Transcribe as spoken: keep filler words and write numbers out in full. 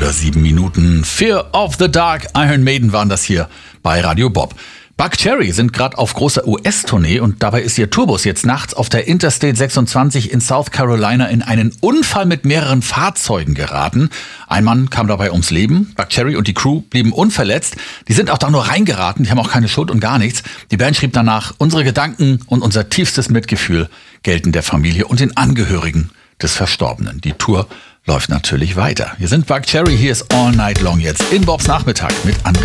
oder sieben Minuten. Fear of the Dark, Iron Maiden waren das hier bei Radio Bob. Buckcherry sind gerade auf großer U S-Tournee und dabei ist ihr Tourbus jetzt nachts auf der Interstate sechsundzwanzig in South Carolina in einen Unfall mit mehreren Fahrzeugen geraten. Ein Mann kam dabei ums Leben. Buckcherry und die Crew blieben unverletzt. Die sind auch da nur reingeraten, die haben auch keine Schuld und gar nichts. Die Band schrieb danach: Unsere Gedanken und unser tiefstes Mitgefühl gelten der Familie und den Angehörigen des Verstorbenen. Die Tour läuft natürlich weiter. Hier sind Buckcherry, hier ist All Night Long jetzt in Bobs Nachmittag mit André.